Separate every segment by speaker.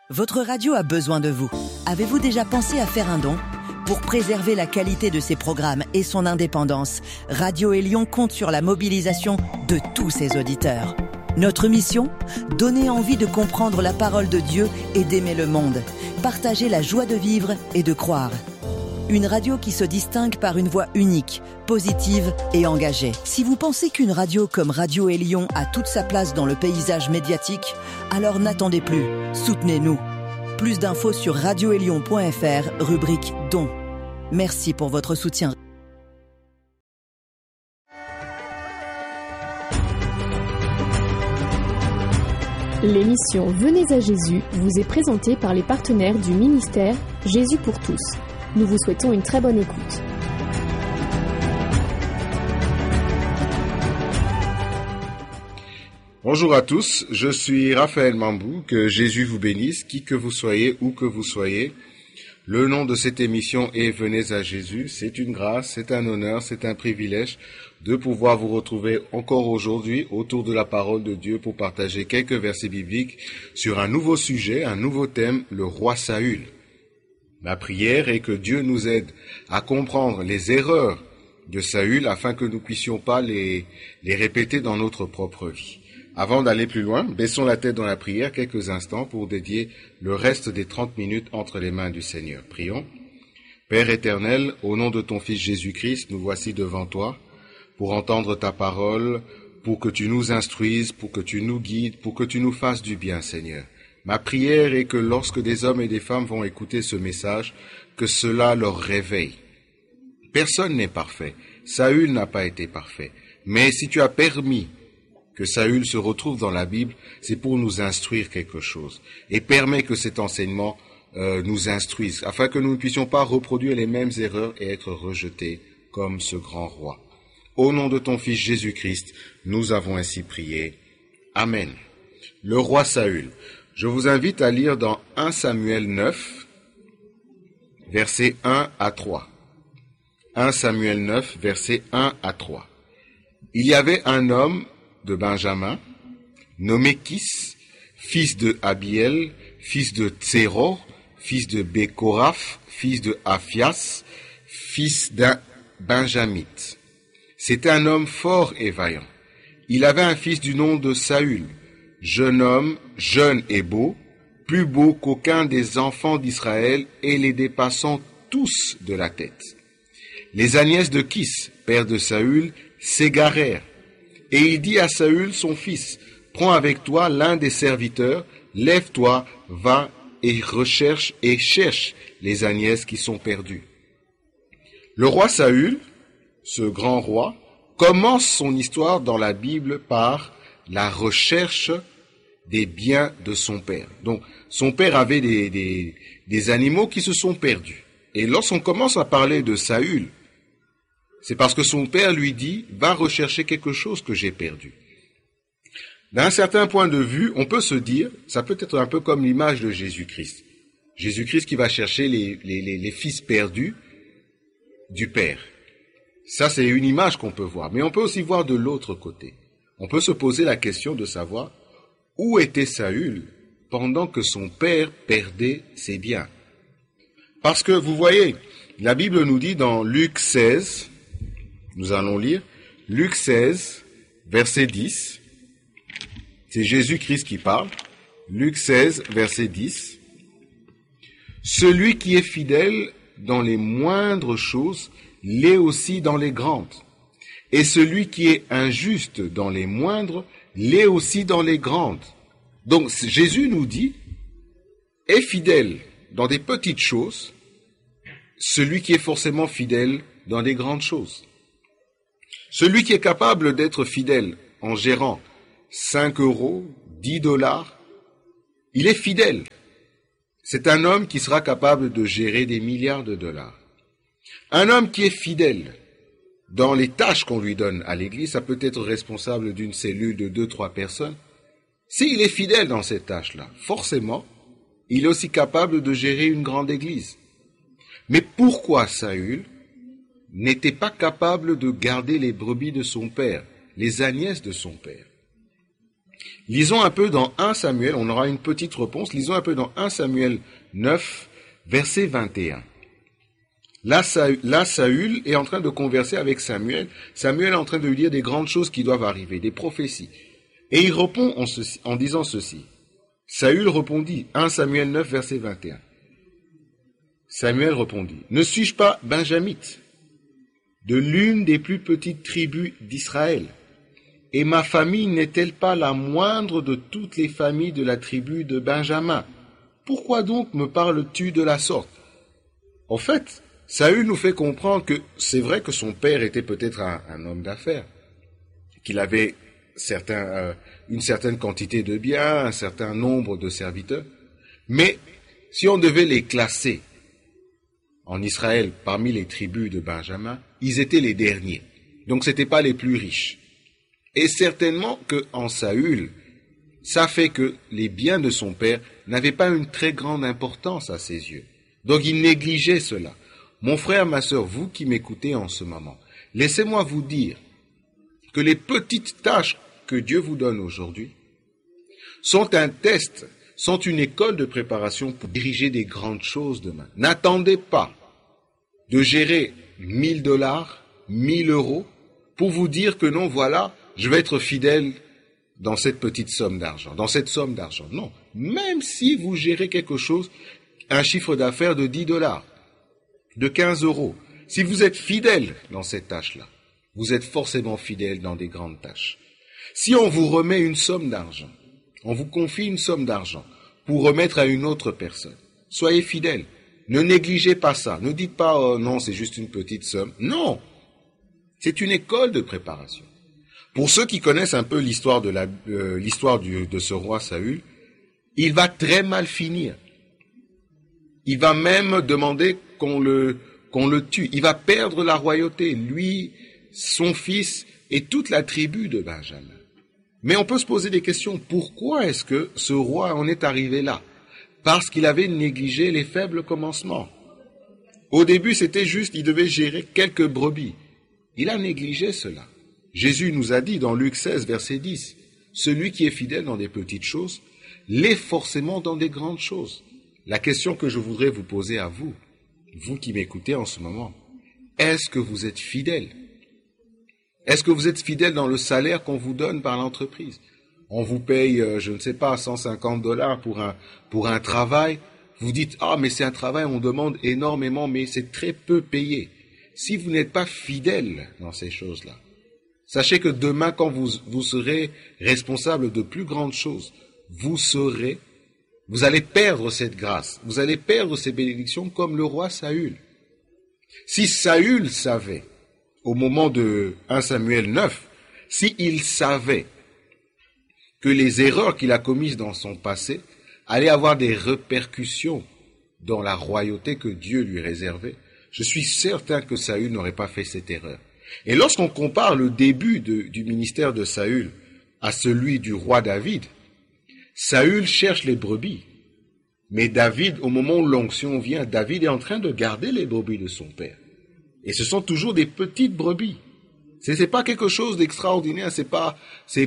Speaker 1: Votre radio a besoin de vous. Avez-vous déjà pensé à faire un don ? Pour préserver la qualité de ses programmes et son indépendance, Radio Élion compte sur la mobilisation de tous ses auditeurs. Notre mission ? Donner envie de comprendre la parole de Dieu et d'aimer le monde. Partager la joie de vivre et de croire. Une radio qui se distingue par une voix unique, positive et engagée. Si vous pensez qu'une radio comme Radio Élion a toute sa place dans le paysage médiatique, alors n'attendez plus, soutenez-nous. Plus d'infos sur radioélion.fr, rubrique Dons. Merci pour votre soutien.
Speaker 2: L'émission Venez à Jésus vous est présentée par les partenaires du ministère Jésus pour tous. Nous vous souhaitons une très bonne écoute.
Speaker 3: Bonjour à tous, je suis Raphaël Mambou, que Jésus vous bénisse, qui que vous soyez, où que vous soyez. Le nom de cette émission est Venez à Jésus. C'est une grâce, c'est un honneur, c'est un privilège de pouvoir vous retrouver encore aujourd'hui autour de la parole de Dieu pour partager quelques versets bibliques sur un nouveau sujet, un nouveau thème, le roi Saül. Ma prière est que Dieu nous aide à comprendre les erreurs de Saül afin que nous ne puissions pas les répéter dans notre propre vie. Avant d'aller plus loin, baissons la tête dans la prière quelques instants pour dédier le reste des 30 minutes entre les mains du Seigneur. Prions. Père éternel, au nom de ton Fils Jésus-Christ, nous voici devant toi pour entendre ta parole, pour que tu nous instruises, pour que tu nous guides, pour que tu nous fasses du bien, Seigneur. Ma prière est que lorsque des hommes et des femmes vont écouter ce message, que cela leur réveille. Personne n'est parfait. Saül n'a pas été parfait. Mais si tu as permis que Saül se retrouve dans la Bible, c'est pour nous instruire quelque chose. Et permet que cet enseignement nous instruise, afin que nous ne puissions pas reproduire les mêmes erreurs et être rejetés comme ce grand roi. Au nom de ton Fils Jésus-Christ, nous avons ainsi prié. Amen. Le roi Saül. Je vous invite à lire dans 1 Samuel 9, versets 1 à 3. 1 Samuel 9, versets 1 à 3. Il y avait un homme de Benjamin, nommé Kis, fils de Abiel, fils de Tsero, fils de Békoraph, fils de Aphias, fils d'un Benjamite. C'était un homme fort et vaillant. Il avait un fils du nom de Saül, jeune homme, jeune et beau, plus beau qu'aucun des enfants d'Israël et les dépassant tous de la tête. Les agnès de Kis, père de Saül, s'égarèrent. Et il dit à Saül, son fils, « Prends avec toi l'un des serviteurs, lève-toi, va et recherche et cherche les agnès qui sont perdues. » Le roi Saül, ce grand roi, commence son histoire dans la Bible par la recherche des biens de son père. Donc, son père avait des animaux qui se sont perdus. Et lorsqu'on commence à parler de Saül, c'est parce que son père lui dit, va rechercher quelque chose que j'ai perdu. D'un certain point de vue, on peut se dire, ça peut être un peu comme l'image de Jésus-Christ. Jésus-Christ qui va chercher les fils perdus du père. Ça, c'est une image qu'on peut voir. Mais on peut aussi voir de l'autre côté. On peut se poser la question de savoir où était Saül pendant que son père perdait ses biens. Parce que, vous voyez, la Bible nous dit dans Luc 16, nous allons lire, Luc 16, verset 10, c'est Jésus-Christ qui parle, Luc 16, verset 10, « Celui qui est fidèle dans les moindres choses l'est aussi dans les grandes, et celui qui est injuste dans les moindres l'est aussi dans les grandes. » Donc Jésus nous dit, est fidèle dans des petites choses, celui qui est forcément fidèle dans des grandes choses. Celui qui est capable d'être fidèle en gérant 5 €, 10 $, il est fidèle. C'est un homme qui sera capable de gérer des milliards de dollars. Un homme qui est fidèle dans les tâches qu'on lui donne à l'église, ça peut être responsable d'une cellule de 2-3 personnes. S'il est fidèle dans cette tâche-là, forcément, il est aussi capable de gérer une grande église. Mais pourquoi Saül n'était pas capable de garder les brebis de son père, les agnès de son père? Lisons un peu dans 1 Samuel, on aura une petite réponse, lisons un peu dans 1 Samuel 9, verset 21. Là, Saül est en train de converser avec Samuel. Samuel est en train de lui dire des grandes choses qui doivent arriver, des prophéties. Et il répond en disant ceci. Saül répondit, 1 Samuel 9, verset 21. Samuel répondit, « Ne suis-je pas benjamite, de l'une des plus petites tribus d'Israël, et ma famille n'est-elle pas la moindre de toutes les familles de la tribu de Benjamin? Pourquoi donc me parles-tu de la sorte ?» En fait, Saül nous fait comprendre que c'est vrai que son père était peut-être un homme d'affaires, qu'il avait une certaine quantité de biens, un certain nombre de serviteurs, mais si on devait les classer en Israël parmi les tribus de Benjamin, ils étaient les derniers, donc ce n'étaient pas les plus riches. Et certainement qu'en Saül, ça fait que les biens de son père n'avaient pas une très grande importance à ses yeux. Donc il négligeait cela. Mon frère, ma sœur, vous qui m'écoutez en ce moment, laissez-moi vous dire que les petites tâches que Dieu vous donne aujourd'hui sont un test, sont une école de préparation pour diriger des grandes choses demain. N'attendez pas de gérer 1 000 $, 1 000 € pour vous dire que non, voilà, je vais être fidèle dans cette petite somme d'argent, dans cette somme d'argent. Non, même si vous gérez quelque chose, un chiffre d'affaires de 10 $, de 15 €, si vous êtes fidèle dans cette tâche-là, vous êtes forcément fidèle dans des grandes tâches. Si on vous remet une somme d'argent, on vous confie une somme d'argent pour remettre à une autre personne, soyez fidèle. Ne négligez pas ça. Ne dites pas oh, non, c'est juste une petite somme. Non, c'est une école de préparation. Pour ceux qui connaissent un peu l'histoire de ce roi Saül, il va très mal finir. Il va même demander qu'on le tue. Il va perdre la royauté, lui, son fils et toute la tribu de Benjamin. Mais on peut se poser des questions. Pourquoi est-ce que ce roi en est arrivé là? Parce qu'il avait négligé les faibles commencements. Au début, c'était juste, il devait gérer quelques brebis. Il a négligé cela. Jésus nous a dit dans Luc 16, verset 10, « Celui qui est fidèle dans des petites choses, l'est forcément dans des grandes choses. » La question que je voudrais vous poser à vous, vous qui m'écoutez en ce moment, est-ce que vous êtes fidèle? Est-ce que vous êtes fidèle dans le salaire qu'on vous donne par l'entreprise? On vous paye, je ne sais pas, 150 $ pour un travail. Vous dites, ah, mais c'est un travail, on demande énormément, mais c'est très peu payé. Si vous n'êtes pas fidèle dans ces choses-là, sachez que demain, quand vous serez responsable de plus grandes choses, vous allez perdre cette grâce, vous allez perdre ces bénédictions comme le roi Saül. Si Saül savait, au moment de 1 Samuel 9, s'il savait que les erreurs qu'il a commises dans son passé allaient avoir des répercussions dans la royauté que Dieu lui réservait, je suis certain que Saül n'aurait pas fait cette erreur. Et lorsqu'on compare le début du ministère de Saül à celui du roi David, Saül cherche les brebis. Mais David, au moment où l'onction vient, David est en train de garder les brebis de son père. Et ce sont toujours des petites brebis. C'est pas quelque chose d'extraordinaire, c'est pas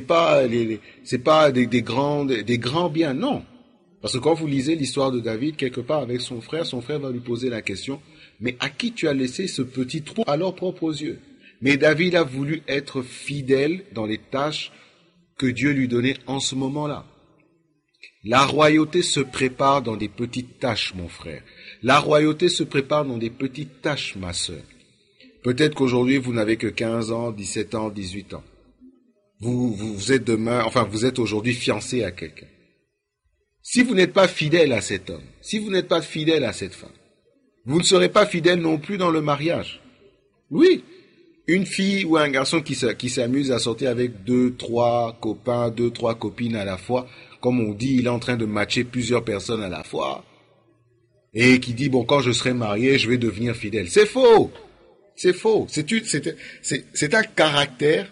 Speaker 3: des grands biens, non. Parce que quand vous lisez l'histoire de David, quelque part avec son frère va lui poser la question, mais à qui tu as laissé ce petit trou à leurs propres yeux? Mais David a voulu être fidèle dans les tâches que Dieu lui donnait en ce moment-là. La royauté se prépare dans des petites tâches, mon frère. La royauté se prépare dans des petites tâches, ma sœur. Peut-être qu'aujourd'hui, vous n'avez que 15 ans, 17 ans, 18 ans. Vous êtes aujourd'hui fiancé à quelqu'un. Si vous n'êtes pas fidèle à cet homme, si vous n'êtes pas fidèle à cette femme, vous ne serez pas fidèle non plus dans le mariage. Oui, une fille ou un garçon qui s'amuse à sortir avec 2-3 copains, 2-3 copines à la fois, comme on dit, il est en train de matcher plusieurs personnes à la fois, et qui dit, bon, quand je serai marié, je vais devenir fidèle. C'est faux! C'est faux. C'est un caractère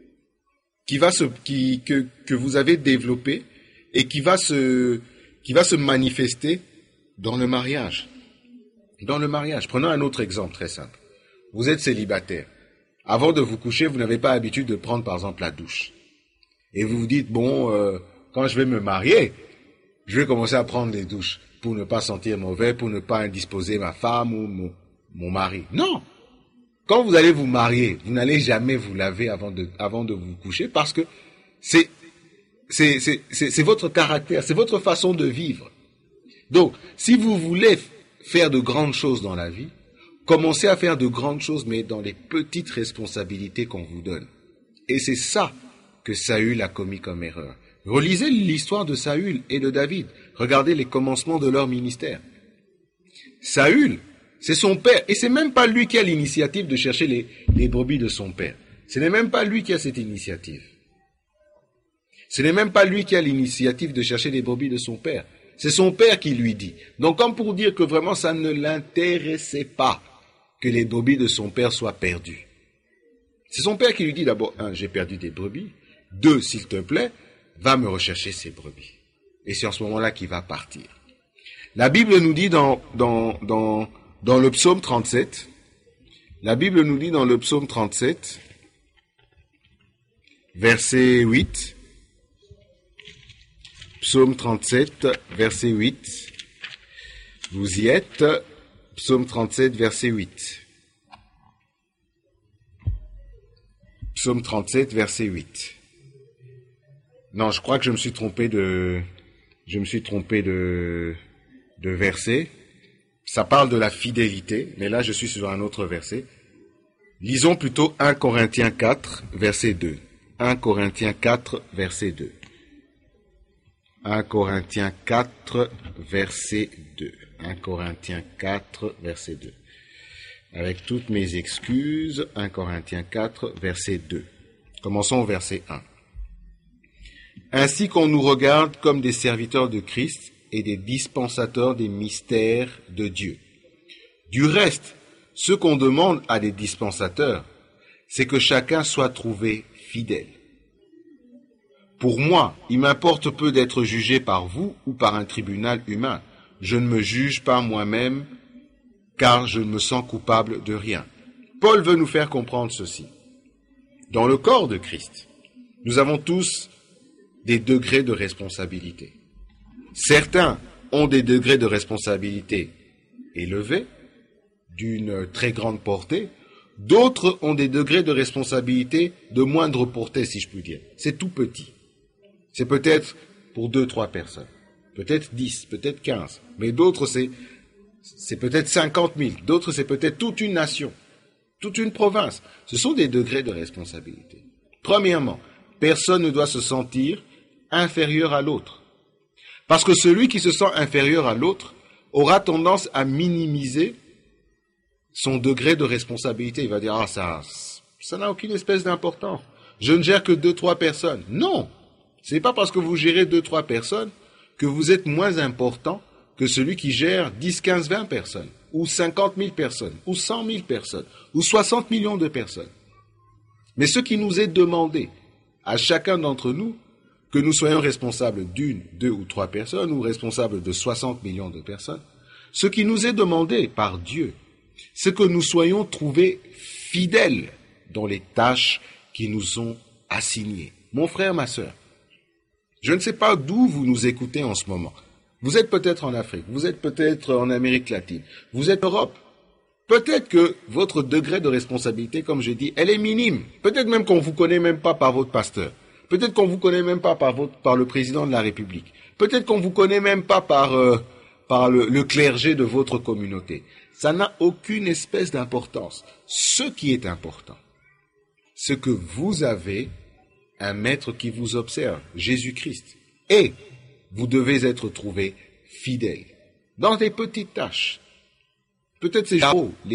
Speaker 3: que vous avez développé et qui va se manifester dans le mariage. Dans le mariage. Prenons un autre exemple très simple. Vous êtes célibataire. Avant de vous coucher, vous n'avez pas l'habitude de prendre, par exemple, la douche. Et vous vous dites, quand je vais me marier, je vais commencer à prendre des douches pour ne pas sentir mauvais, pour ne pas indisposer ma femme ou mon mari. Non! Quand vous allez vous marier, vous n'allez jamais vous laver avant de vous coucher parce que c'est votre caractère, c'est votre façon de vivre. Donc, si vous voulez faire de grandes choses dans la vie, commencez à faire de grandes choses, mais dans les petites responsabilités qu'on vous donne. Et c'est ça que Saül a commis comme erreur. Relisez l'histoire de Saül et de David. Regardez les commencements de leur ministère. Saül, c'est son père, et c'est même pas lui qui a l'initiative de chercher les brebis de son père. Ce n'est même pas lui qui a cette initiative. Ce n'est même pas lui qui a l'initiative de chercher les brebis de son père. C'est son père qui lui dit. Donc, comme pour dire que vraiment ça ne l'intéressait pas que les brebis de son père soient perdues. C'est son père qui lui dit d'abord, 1, j'ai perdu des brebis. 2, s'il te plaît, va me rechercher ces brebis. Et c'est en ce moment-là qu'il va partir. La Bible nous dit dans le psaume 37, verset 8, psaume 37, verset 8, vous y êtes, psaume 37, verset 8. Psaume 37, verset 8. Non, je crois que je me suis trompé de verset. Ça parle de la fidélité, mais là je suis sur un autre verset. Lisons plutôt 1 Corinthiens 4, verset 2. 1 Corinthiens 4, verset 2. 1 Corinthiens 4, verset 2. 1 Corinthiens 4, verset 2. Avec toutes mes excuses, 1 Corinthiens 4, verset 2. Commençons au verset 1. Ainsi qu'on nous regarde comme des serviteurs de Christ et des dispensateurs des mystères de Dieu. Du reste, ce qu'on demande à des dispensateurs, c'est que chacun soit trouvé fidèle. Pour moi, il m'importe peu d'être jugé par vous ou par un tribunal humain. Je ne me juge pas moi-même, car je ne me sens coupable de rien. Paul veut nous faire comprendre ceci. Dans le corps de Christ, nous avons tous des degrés de responsabilité. Certains ont des degrés de responsabilité élevés, d'une très grande portée. D'autres ont des degrés de responsabilité de moindre portée, si je puis dire. C'est tout petit. C'est peut-être pour 2-3 personnes. Peut-être 10, peut-être 15. Mais d'autres, c'est peut-être 50 000. D'autres, c'est peut-être toute une nation, toute une province. Ce sont des degrés de responsabilité. Premièrement, personne ne doit se sentir inférieur à l'autre. Parce que celui qui se sent inférieur à l'autre aura tendance à minimiser son degré de responsabilité. Il va dire, ça n'a aucune espèce d'importance. Je ne gère que 2-3 personnes. Non! Ce n'est pas parce que vous gérez 2-3 personnes que vous êtes moins important que celui qui gère 10, 15, 20 personnes, ou 50 000 personnes, ou 100 000 personnes, ou 60 millions de personnes. Mais ce qui nous est demandé à chacun d'entre nous, que nous soyons responsables d'1, 2 ou 3 personnes, ou responsables de 60 millions de personnes, ce qui nous est demandé par Dieu, c'est que nous soyons trouvés fidèles dans les tâches qui nous sont assignées. Mon frère, ma sœur, je ne sais pas d'où vous nous écoutez en ce moment. Vous êtes peut-être en Afrique, vous êtes peut-être en Amérique latine, vous êtes en Europe. Peut-être que votre degré de responsabilité, comme je dis, elle est minime. Peut-être même qu'on ne vous connaît même pas par votre pasteur. Peut-être qu'on ne vous connaît même pas par le président de la République. Peut-être qu'on ne vous connaît même pas par le clergé de votre communauté. Ça n'a aucune espèce d'importance. Ce qui est important, c'est que vous avez un maître qui vous observe, Jésus-Christ. Et vous devez être trouvé fidèle dans des petites tâches. Peut-être c'est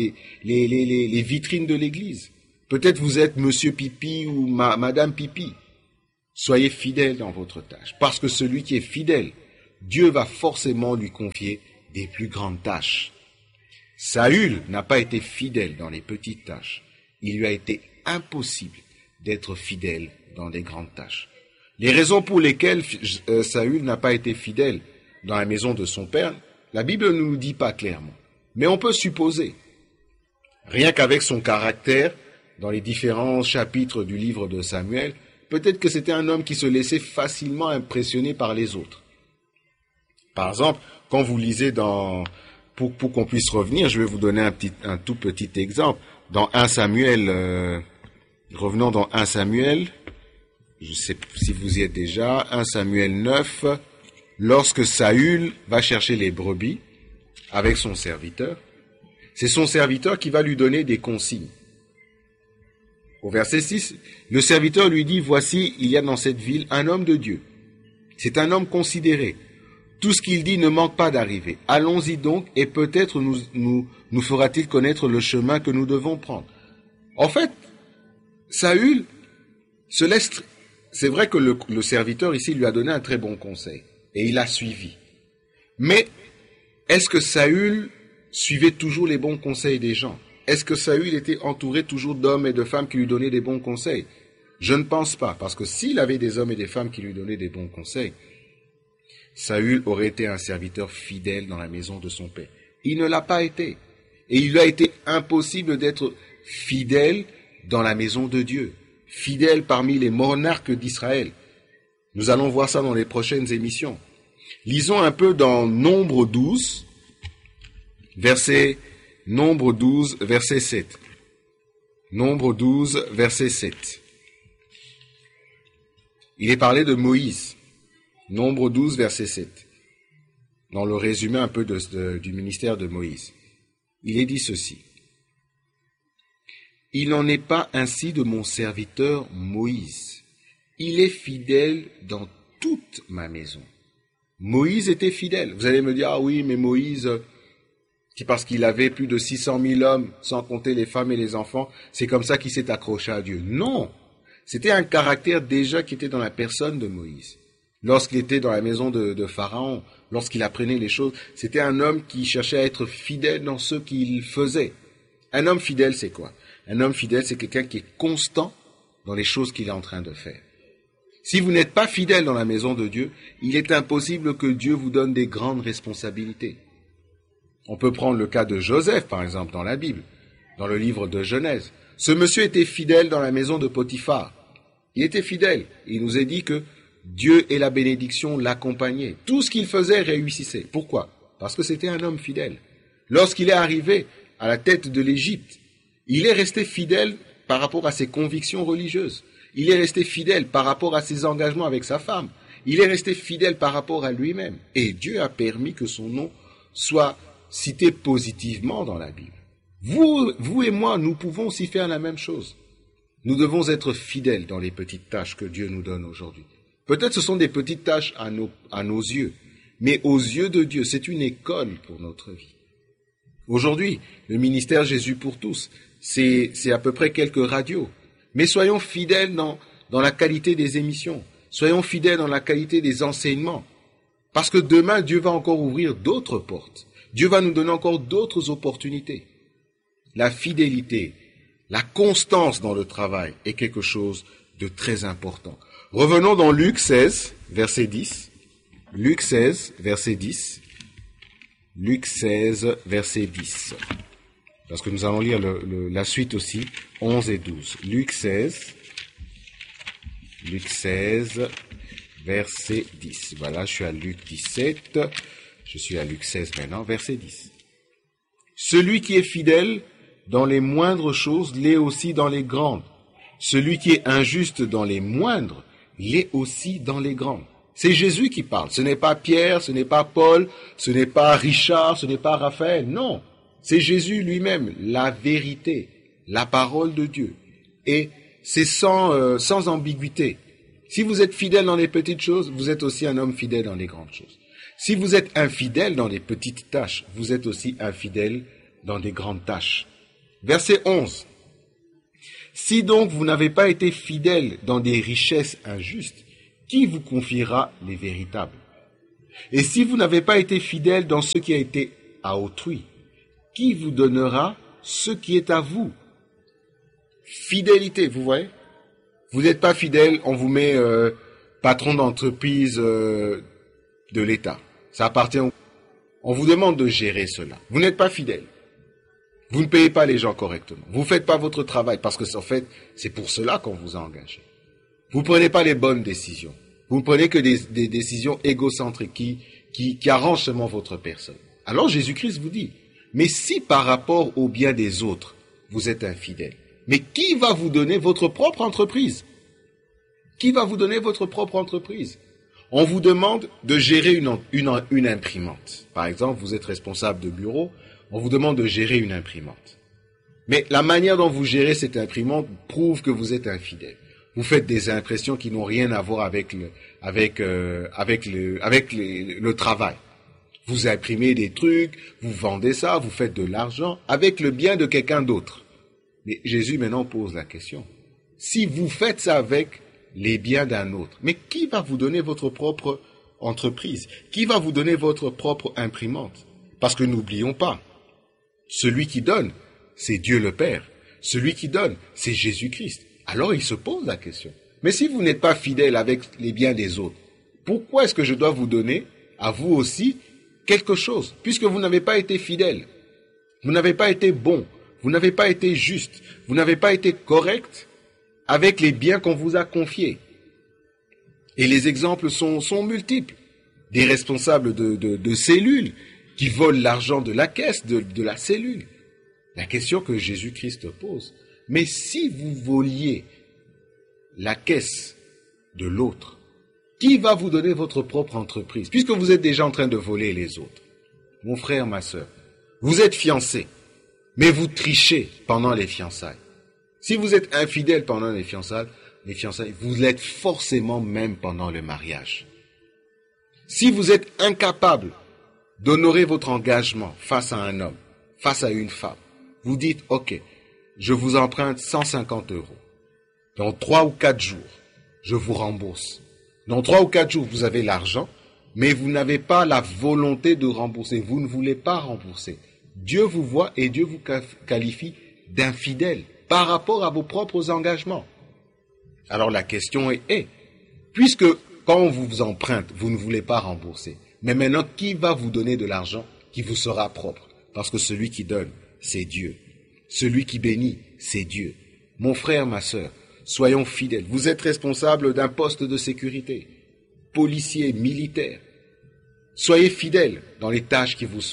Speaker 3: les vitrines de l'église. Peut-être vous êtes Monsieur Pipi ou Madame Pipi. Soyez fidèle dans votre tâche. Parce que celui qui est fidèle, Dieu va forcément lui confier des plus grandes tâches. Saül n'a pas été fidèle dans les petites tâches. Il lui a été impossible d'être fidèle dans des grandes tâches. Les raisons pour lesquelles Saül n'a pas été fidèle dans la maison de son père, la Bible ne nous dit pas clairement. Mais on peut supposer, rien qu'avec son caractère, dans les différents chapitres du livre de Samuel, peut-être que c'était un homme qui se laissait facilement impressionner par les autres. Par exemple, quand vous lisez pour qu'on puisse revenir, je vais vous donner un tout petit exemple. Dans 1 Samuel, revenons dans 1 Samuel, je sais si vous y êtes déjà, 1 Samuel 9, lorsque Saül va chercher les brebis avec son serviteur, c'est son serviteur qui va lui donner des consignes. Au verset 6, le serviteur lui dit, voici, il y a dans cette ville un homme de Dieu. C'est un homme considéré. Tout ce qu'il dit ne manque pas d'arriver. Allons-y donc, et peut-être nous fera-t-il connaître le chemin que nous devons prendre. En fait, Saül se laisse... C'est vrai que le serviteur ici lui a donné un très bon conseil, et il a suivi. Mais, est-ce que Saül suivait toujours les bons conseils des gens? Est-ce que Saül était entouré toujours d'hommes et de femmes qui lui donnaient des bons conseils? Je ne pense pas, parce que s'il avait des hommes et des femmes qui lui donnaient des bons conseils, Saül aurait été un serviteur fidèle dans la maison de son père. Il ne l'a pas été. Et il lui a été impossible d'être fidèle dans la maison de Dieu, fidèle parmi les monarques d'Israël. Nous allons voir ça dans les prochaines émissions. Lisons un peu dans Nombre 12, verset 7. Nombre 12, verset 7. Il est parlé de Moïse. Nombre 12, verset 7. Dans le résumé un peu du ministère de Moïse. Il est dit ceci. Il n'en est pas ainsi de mon serviteur Moïse. Il est fidèle dans toute ma maison. Moïse était fidèle. Vous allez me dire, ah oui, mais Moïse, c'est parce qu'il avait plus de 600 000 hommes, sans compter les femmes et les enfants, c'est comme ça qu'il s'est accroché à Dieu. Non! C'était un caractère déjà qui était dans la personne de Moïse. Lorsqu'il était dans la maison de Pharaon, lorsqu'il apprenait les choses, c'était un homme qui cherchait à être fidèle dans ce qu'il faisait. Un homme fidèle, c'est quoi? Un homme fidèle, c'est quelqu'un qui est constant dans les choses qu'il est en train de faire. Si vous n'êtes pas fidèle dans la maison de Dieu, il est impossible que Dieu vous donne des grandes responsabilités. On peut prendre le cas de Joseph, par exemple, dans la Bible, dans le livre de Genèse. Ce monsieur était fidèle dans la maison de Potiphar. Il était fidèle. Il nous est dit que Dieu et la bénédiction l'accompagnaient. Tout ce qu'il faisait réussissait. Pourquoi? Parce que c'était un homme fidèle. Lorsqu'il est arrivé à la tête de l'Égypte, il est resté fidèle par rapport à ses convictions religieuses. Il est resté fidèle par rapport à ses engagements avec sa femme. Il est resté fidèle par rapport à lui-même. Et Dieu a permis que son nom soit cité positivement dans la Bible. Vous et moi, nous pouvons aussi faire la même chose. Nous devons être fidèles dans les petites tâches que Dieu nous donne aujourd'hui. Peut-être ce sont des petites tâches à nos yeux, mais aux yeux de Dieu, c'est une école pour notre vie. Aujourd'hui, le ministère Jésus pour tous, c'est à peu près quelques radios. Mais soyons fidèles dans la qualité des émissions. Soyons fidèles dans la qualité des enseignements. Parce que demain, Dieu va encore ouvrir d'autres portes. Dieu va nous donner encore d'autres opportunités. La fidélité, la constance dans le travail est quelque chose de très important. Revenons dans Luc 16, verset 10. Luc 16, verset 10. Luc 16, verset 10. Parce que nous allons lire la suite aussi, 11 et 12. Luc 16, verset 10. Voilà, je suis à Luc 17. Je suis à Luc 16 maintenant, verset 10. Celui qui est fidèle dans les moindres choses l'est aussi dans les grandes. Celui qui est injuste dans les moindres l'est aussi dans les grandes. C'est Jésus qui parle. Ce n'est pas Pierre, ce n'est pas Paul, ce n'est pas Richard, ce n'est pas Raphaël. Non, c'est Jésus lui-même, la vérité, la parole de Dieu. Et c'est sans ambiguïté. Si vous êtes fidèle dans les petites choses, vous êtes aussi un homme fidèle dans les grandes choses. Si vous êtes infidèle dans les petites tâches, vous êtes aussi infidèle dans des grandes tâches. Verset 11. Si donc vous n'avez pas été fidèle dans des richesses injustes, qui vous confiera les véritables? Et si vous n'avez pas été fidèle dans ce qui a été à autrui, qui vous donnera ce qui est à vous? Fidélité, vous voyez? Vous n'êtes pas fidèle, on vous met patron d'entreprise de l'État. Ça appartient. On vous demande de gérer cela. Vous n'êtes pas fidèle. Vous ne payez pas les gens correctement. Vous ne faites pas votre travail parce que, en fait, c'est pour cela qu'on vous a engagé. Vous ne prenez pas les bonnes décisions. Vous ne prenez que des décisions égocentriques qui arrangent seulement votre personne. Alors Jésus-Christ vous dit, mais si par rapport au bien des autres, vous êtes infidèle, mais qui va vous donner votre propre entreprise? Qui va vous donner votre propre entreprise? On vous demande de gérer une imprimante. Par exemple, vous êtes responsable de bureau, on vous demande de gérer une imprimante. Mais la manière dont vous gérez cette imprimante prouve que vous êtes infidèle. Vous faites des impressions qui n'ont rien à voir avec le travail. Vous imprimez des trucs, vous vendez ça, vous faites de l'argent avec le bien de quelqu'un d'autre. Mais Jésus maintenant pose la question. Si vous faites ça avec les biens d'un autre, mais qui va vous donner votre propre entreprise? Qui va vous donner votre propre imprimante? Parce que n'oublions pas, celui qui donne, c'est Dieu le Père. Celui qui donne, c'est Jésus-Christ. Alors il se pose la question. Mais si vous n'êtes pas fidèle avec les biens des autres, pourquoi est-ce que je dois vous donner, à vous aussi, quelque chose, puisque vous n'avez pas été fidèle? Vous n'avez pas été bon, vous n'avez pas été juste, vous n'avez pas été correct avec les biens qu'on vous a confiés. Et les exemples sont multiples. Des responsables de cellules qui volent l'argent de la caisse, de la cellule. La question que Jésus-Christ pose, mais si vous voliez la caisse de l'autre, qui va vous donner votre propre entreprise, puisque vous êtes déjà en train de voler les autres? Mon frère, ma sœur, vous êtes fiancés, mais vous trichez pendant les fiançailles. Si vous êtes infidèle pendant les fiançailles, vous l'êtes forcément même pendant le mariage. Si vous êtes incapable d'honorer votre engagement face à un homme, face à une femme, vous dites, ok, je vous emprunte 150 €. Dans 3 ou 4 jours, je vous rembourse. Dans 3 ou 4 jours, vous avez l'argent, mais vous n'avez pas la volonté de rembourser. Vous ne voulez pas rembourser. Dieu vous voit et Dieu vous qualifie d'infidèle par rapport à vos propres engagements. Alors la question est, puisque quand on vous emprunte, vous ne voulez pas rembourser, mais maintenant, qui va vous donner de l'argent qui vous sera propre? Parce que celui qui donne, c'est Dieu. Celui qui bénit, c'est Dieu. Mon frère, ma sœur, soyons fidèles. Vous êtes responsable d'un poste de sécurité, policier, militaire. Soyez fidèles dans les tâches qui vous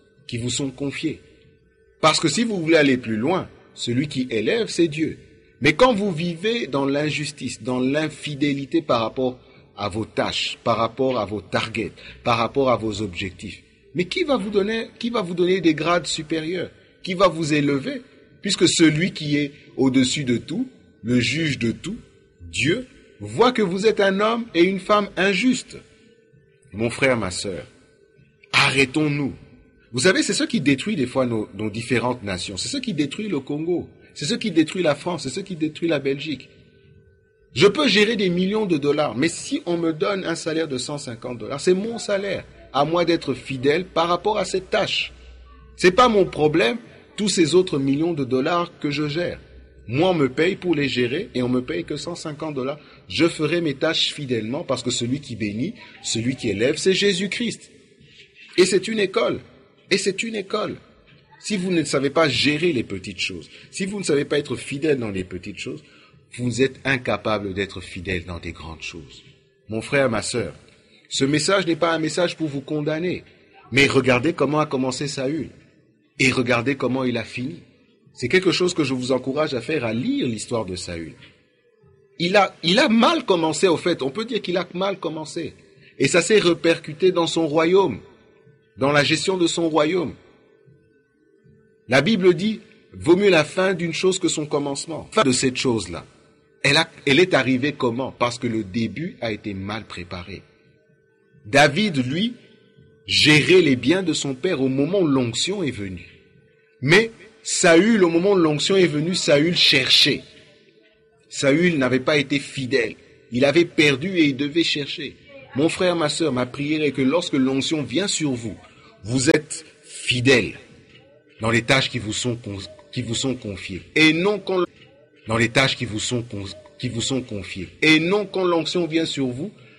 Speaker 3: sont confiées. Parce que si vous voulez aller plus loin, celui qui élève, c'est Dieu. Mais quand vous vivez dans l'injustice, dans l'infidélité par rapport à vos tâches, par rapport à vos targets, par rapport à vos objectifs, mais qui va vous donner des grades supérieurs? Qui va vous élever? Puisque celui qui est au-dessus de tout, le juge de tout, Dieu, voit que vous êtes un homme et une femme injustes. Mon frère, ma sœur, arrêtons-nous. Vous savez, c'est ce qui détruit des fois nos différentes nations. C'est ce qui détruit le Congo. C'est ce qui détruit la France. C'est ce qui détruit la Belgique. Je peux gérer des millions de dollars, mais si on me donne un salaire de 150 $, c'est mon salaire. À moi d'être fidèle par rapport à cette tâche. C'est pas mon problème, tous ces autres millions de dollars que je gère. Moi, on me paye pour les gérer et on me paye que 150 $. Je ferai mes tâches fidèlement parce que celui qui bénit, celui qui élève, c'est Jésus-Christ. Et c'est une école. Et c'est une école. Si vous ne savez pas gérer les petites choses, si vous ne savez pas être fidèle dans les petites choses, vous êtes incapable d'être fidèle dans des grandes choses. Mon frère, ma sœur, ce message n'est pas un message pour vous condamner. Mais regardez comment a commencé Saül. Et regardez comment il a fini. C'est quelque chose que je vous encourage à faire, à lire l'histoire de Saül. Il a mal commencé, au fait. On peut dire qu'il a mal commencé. Et ça s'est répercuté dans son royaume, dans la gestion de son royaume. La Bible dit, vaut mieux la fin d'une chose que son commencement. Fin de cette chose-là. Elle est arrivée comment? Parce que le début a été mal préparé. David, lui, gérait les biens de son père au moment où l'onction est venue. Mais Saül, au moment où l'onction est venue, Saül cherchait. Saül n'avait pas été fidèle. Il avait perdu et il devait chercher. Mon frère, ma sœur, ma prière est que lorsque l'onction vient sur vous, vous êtes fidèle dans les tâches qui vous sont confiées. Et non quand l'onction vient sur vous,